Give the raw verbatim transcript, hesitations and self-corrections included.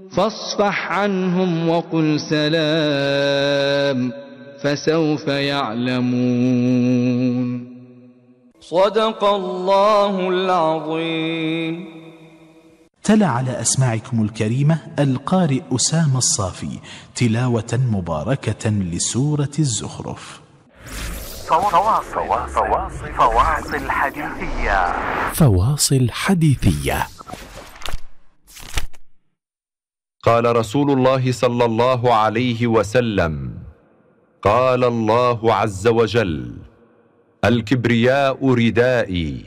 فاصفح عنهم وقل سلام فسوف يعلمون. صدق الله العظيم. تلا على أسماعكم الكريمة القارئ أسامة الصافي تلاوة مباركة لسورة الزخرف. فواصل, فواصل, فواصل حديثية. فواصل حديثية. قال رسول الله صلى الله عليه وسلم: قال الله عز وجل: الكبرياء ردائي